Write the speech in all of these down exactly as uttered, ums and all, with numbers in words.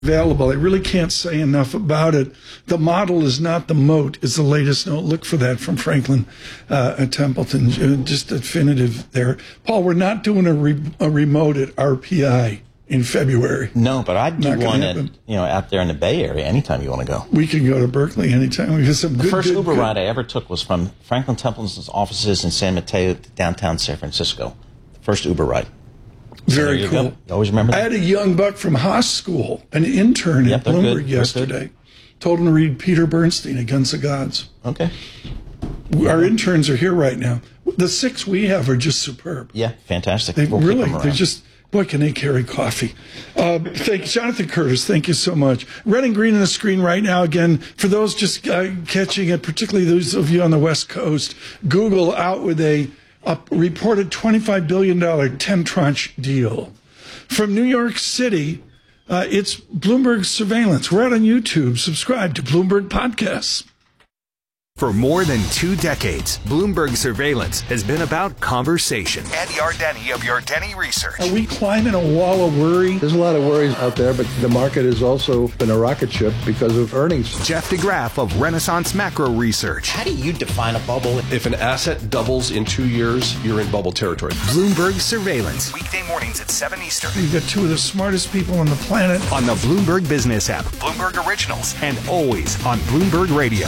available. I really can't say enough about it. The model is not the moat is the latest note. Look for that from Franklin uh, Templeton. Uh, just definitive there. Paul, we're not doing a, re- a remote at R P I in February. No, but I'd do one at, you know, out there in the Bay Area anytime you want to go. We can go to Berkeley anytime. We have some the good, first good, Uber good. ride I ever took was from Franklin Templeton's offices in San Mateo to downtown San Francisco. First Uber ride. Very so cool. You always remember that? I had a young buck from Haas School, an intern yep, at Bloomberg good. yesterday. Told him to read Peter Bernstein, Against the Gods. Okay. Our interns are here right now. The six we have are just superb. Yeah, fantastic. They we'll really, they're just, boy, can they carry coffee. Uh, thank Jonathan Curtis, thank you so much. Red and green on the screen right now. Again, for those just uh, catching it, particularly those of you on the West Coast, Google out with a a reported twenty-five billion dollars ten tranche deal. From New York City, uh, it's Bloomberg Surveillance. We're out on YouTube. Subscribe to Bloomberg Podcasts. For more than two decades, Bloomberg Surveillance has been about conversation. Ed Yardeni of Yardeni Research. Are we climbing a wall of worry? There's a lot of worries out there, but the market has also been a rocket ship because of earnings. Jeff DeGraff of Renaissance Macro Research. How do you define a bubble? If an asset doubles in two years, you're in bubble territory. Bloomberg Surveillance. Weekday mornings at seven Eastern. You've got two of the smartest people on the planet. On the Bloomberg Business app. Bloomberg Originals. And always on Bloomberg Radio.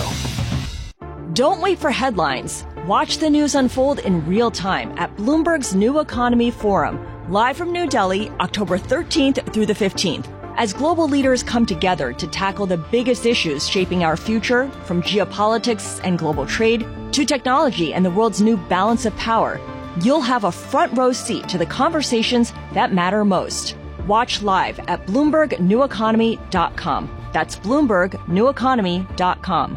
Don't wait for headlines. Watch the news unfold in real time at Bloomberg's New Economy Forum, live from New Delhi, October thirteenth through the fifteenth. As global leaders come together to tackle the biggest issues shaping our future, from geopolitics and global trade to technology and the world's new balance of power, you'll have a front row seat to the conversations that matter most. Watch live at Bloomberg New Economy dot com. That's Bloomberg New Economy dot com.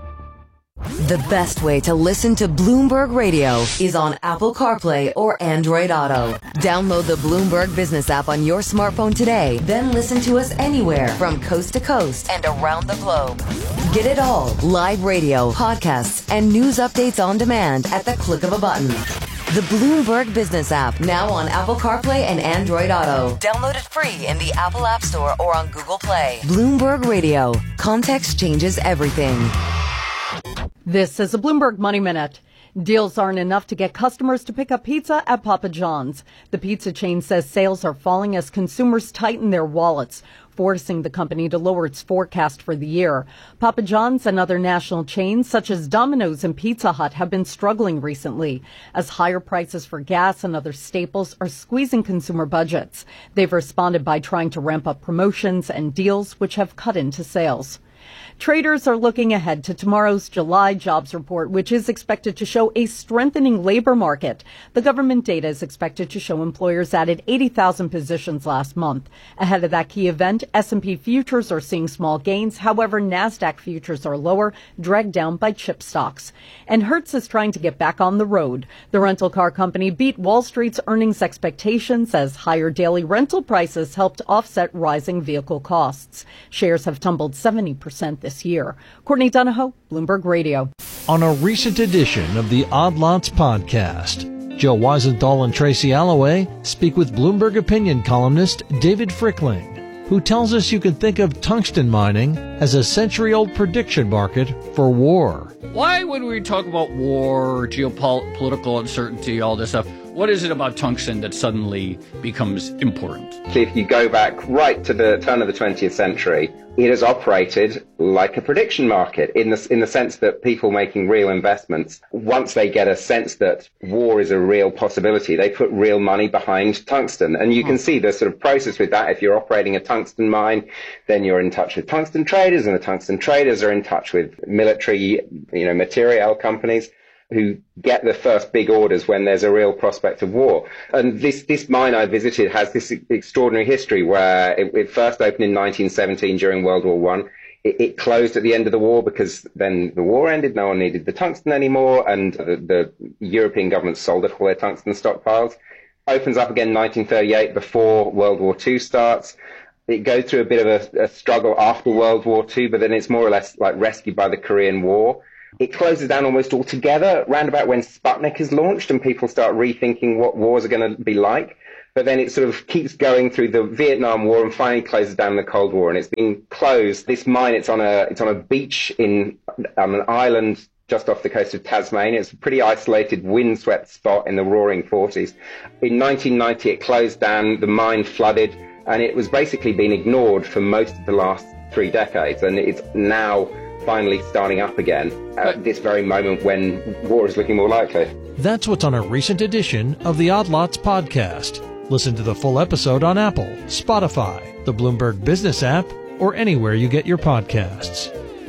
The best way to listen to Bloomberg Radio is on Apple CarPlay or Android Auto. Download the Bloomberg Business app on your smartphone today, then listen to us anywhere from coast to coast and around the globe. Get it all, live radio, podcasts, and news updates on demand at the click of a button. The Bloomberg Business app, now on Apple CarPlay and Android Auto. Download it free in the Apple App Store or on Google Play. Bloomberg Radio. Context changes everything. This is a Bloomberg Money Minute. Deals aren't enough to get customers to pick up pizza at Papa John's. The pizza chain says sales are falling as consumers tighten their wallets, forcing the company to lower its forecast for the year. Papa John's and other national chains such as Domino's and Pizza Hut have been struggling recently as higher prices for gas and other staples are squeezing consumer budgets. They've responded by trying to ramp up promotions and deals which have cut into sales. Traders are looking ahead to tomorrow's July jobs report, which is expected to show a strengthening labor market. The government data is expected to show employers added eighty thousand positions last month. Ahead of that key event, S and P futures are seeing small gains. However, NASDAQ futures are lower, dragged down by chip stocks. And Hertz is trying to get back on the road. The rental car company beat Wall Street's earnings expectations as higher daily rental prices helped offset rising vehicle costs. Shares have tumbled seventy percent this year. Courtney Donahoe, Bloomberg Radio. On a recent edition of the Odd Lots podcast, Joe Weisenthal and Tracy Alloway speak with Bloomberg opinion columnist David Frickling, who tells us you can think of tungsten mining as a century-old prediction market for war. Why would we talk about war, geopolitical uncertainty, all this stuff? What is it about tungsten that suddenly becomes important? If you go back right to the turn of the twentieth century, it has operated like a prediction market in the, in the sense that people making real investments, once they get a sense that war is a real possibility, they put real money behind tungsten. And you can see the sort of process with that. If you're operating a tungsten mine, then you're in touch with tungsten traders, and the tungsten traders are in touch with military, you know, material companies who get the first big orders when there's a real prospect of war. And this, this mine I visited has this extraordinary history where it, it first opened in nineteen seventeen during World War One. It, it closed at the end of the war because then the war ended, no one needed the tungsten anymore, and the, the European governments sold off all their tungsten stockpiles. Opens up again in nineteen thirty-eight before World War Two starts. It goes through a bit of a, a struggle after World War Two, but then it's more or less like rescued by the Korean War. It closes down almost altogether round about when Sputnik is launched and people start rethinking what wars are going to be like. but then it sort of keeps going through the Vietnam War and finally closes down the Cold War. And it's been closed. This mine, it's on a it's on a beach in on an island just off the coast of Tasmania. It's a pretty isolated, windswept spot in the roaring forties. In nineteen ninety, it closed down, the mine flooded, and it was basically been ignored for most of the last three decades. And it's now finally starting up again at this very moment when war is looking more likely. That's what's on a recent edition of the Odd Lots podcast. Listen to the full episode on Apple, Spotify, the Bloomberg Business app, or anywhere you get your podcasts.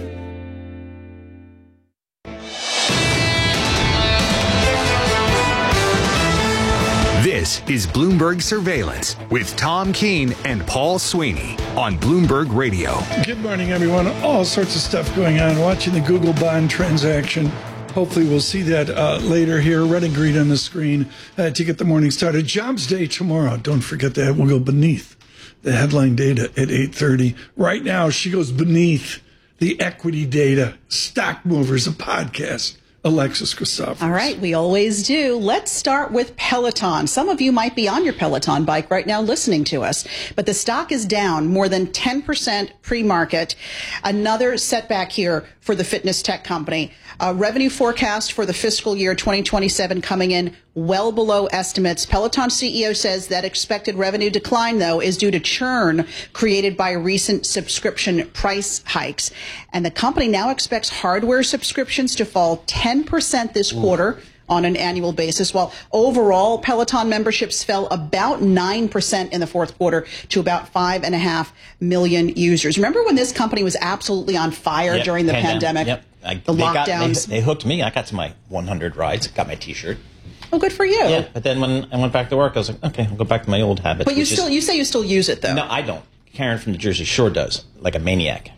This is Bloomberg Surveillance with Tom Keene and Paul Sweeney on Bloomberg Radio. Good morning, everyone. All sorts of stuff going on. Watching the Google bond transaction. Hopefully we'll see that uh, later here. Red and green on the screen uh, to get the morning started. Jobs day tomorrow. Don't forget that. We'll go beneath the headline data at eight thirty. Right now, she goes beneath the equity data. Stock Movers, a podcast. Alexis Christopher. All right, we always do. Let's start with Peloton. Some of you might be on your Peloton bike right now listening to us, but the stock is down more than ten percent pre-market. Another setback here for the fitness tech company. Uh, revenue forecast for the fiscal year twenty twenty-seven coming in well below estimates. Peloton C E O says that expected revenue decline, though, is due to churn created by recent subscription price hikes. And the company now expects hardware subscriptions to fall ten percent this quarter on an annual basis, while overall Peloton memberships fell about nine percent in the fourth quarter to about five and a half million users. Remember when this company was absolutely on fire yep, during the pandemic. pandemic? Yep. I, the they lockdowns. Got, they, they hooked me. I got to my one hundred rides, got my T-shirt. Oh, good for you. Yeah, but then when I went back to work, I was like, okay, I'll go back to my old habits. But you still, is, you say you still use it, though. No, I don't. Karen from the Jersey Shore does, like a maniac.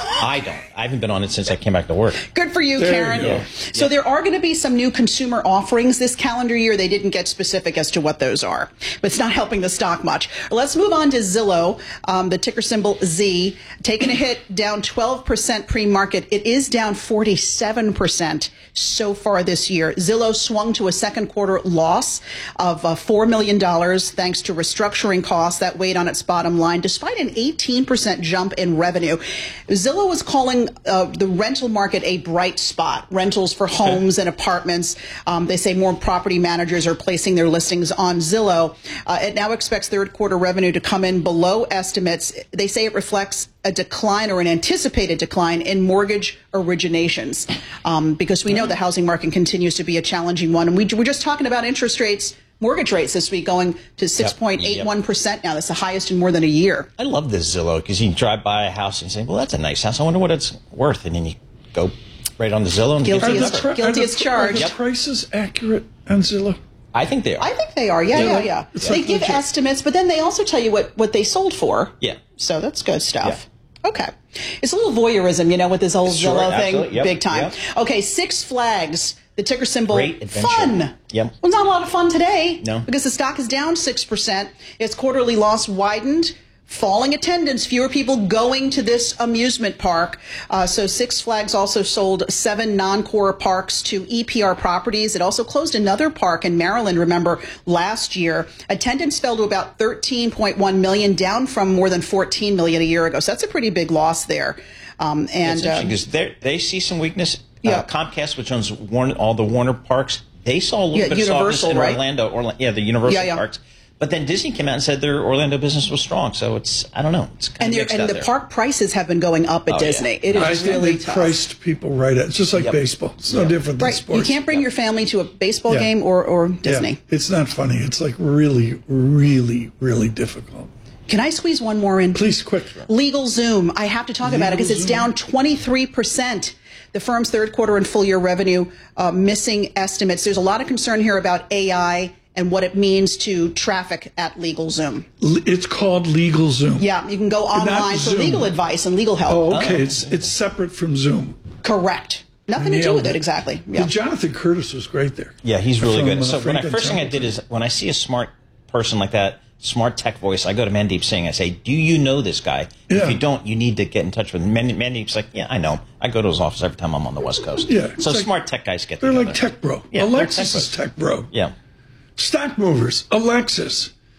I don't. I haven't been on it since I came back to work. Good for you, there Karen. You go. So yeah. there are going to be some new consumer offerings this calendar year. They didn't get specific as to what those are, but it's not helping the stock much. Let's move on to Zillow, um, the ticker symbol Z, taking a hit, down twelve percent pre-market. It is down forty-seven percent so far this year. Zillow swung to a second quarter loss of uh, four million dollars thanks to restructuring costs that weighed on its bottom line, despite an eighteen percent jump in revenue. Zillow was calling uh, the rental market a bright spot. Rentals for homes and apartments. Um, they say more property managers are placing their listings on Zillow. Uh, it now expects third quarter revenue to come in below estimates. They say it reflects a decline or an anticipated decline in mortgage originations um, because we know the housing market continues to be a challenging one. And we, we're just talking about interest rates. Mortgage rates this week going to six point eight one percent now. That's the highest in more than a year. I love this Zillow because you can drive by a house and say, well, that's a nice house. I wonder what it's worth. And then you go right on the Zillow and Guilty get as, the number. guilty as charged. Are the prices accurate on Zillow? I think they are. I think they are. Yeah, yeah, yeah. It's They like give legit. estimates, but then they also tell you what, what they sold for. Yeah. So that's good stuff. Okay. It's a little voyeurism, you know, with this whole Sure, Zillow thing. absolutely. Yep, Big time. yep. Okay, Six Flags, the ticker symbol. Great adventure. Fun. Yep. Well, not a lot of fun today. No. Because the stock is down six percent. Its quarterly loss widened. Falling attendance, fewer people going to this amusement park. Uh, so Six Flags also sold seven non-core parks to E P R Properties. It also closed another park in Maryland, remember, last year. Attendance fell to about thirteen point one million, down from more than fourteen million a year ago. So that's a pretty big loss there. Um, and uh, because they see some weakness. Yeah. Uh, Comcast, which owns Warner, all the Warner parks, they saw a little Yeah, bit of Universal, softness in right? Orlando, Orla- Yeah, the Universal Yeah, yeah. parks. But then Disney came out and said their Orlando business was strong. So it's, I don't know. It's kind and, of mixed and out the there. park prices have been going up at Oh, Disney. yeah. It is I think really they tough. priced people right at. It's just like Yep. baseball. It's no Yep. different than Right. sports. You can't bring your family to a baseball Yeah. game or, or Disney. Yeah. It's not funny. It's like really, really, really difficult. Can I squeeze one more in? Please, quick. LegalZoom. I have to talk about it because it's LegalZoom. down twenty-three percent. The firm's third quarter and full year revenue uh, missing estimates. There's a lot of concern here about A I and what it means to traffic at LegalZoom. L- It's called LegalZoom. Yeah, you can go Not online for Zoom. legal advice and legal help. Oh, okay. It's it's separate from Zoom. Correct. Nothing to do Nailed with it, exactly. Yeah. But Jonathan Curtis was great there. Yeah, he's really From, good. uh, So when I, Franklin first thing I did is when I see a smart person like that, smart tech voice, I go to Mandeep Singh. I say, do you know this guy? Yeah. If you don't, you need to get in touch with him. Mand- Mandeep's like, yeah, I know him. I go to his office every time I'm on the West Coast. Yeah, it's So like- smart tech guys get They're together. like Tech Bro. Yeah, they're Alexis tech is Tech Bro. Yeah. Stock movers. Alexis.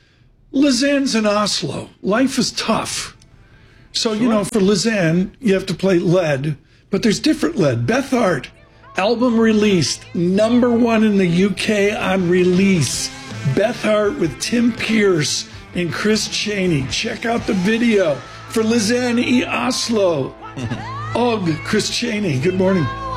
Lisanne's in Oslo. Life is tough. So, you know, for Lisanne, you have to play lead, but there's different lead. Beth Hart, album released, number one in the U K on release. Beth Hart with Tim Pierce and Chris Chaney. Check out the video for Lisanne e Oslo. Og, Chris Chaney, good morning.